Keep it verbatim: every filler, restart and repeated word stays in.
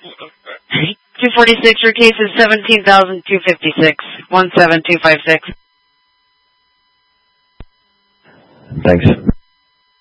two forty-six, your case is seventeen thousand two hundred fifty-six, one seven two five six. Thanks.